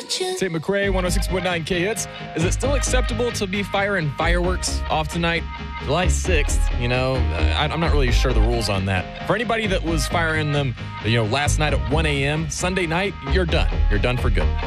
St. McRae, 106.9 K-Hits. Is it still acceptable to be firing fireworks off tonight? July 6th, I'm not really sure the rules on that. For anybody that was firing them, last night at 1 a.m., Sunday night, you're done. You're done for good.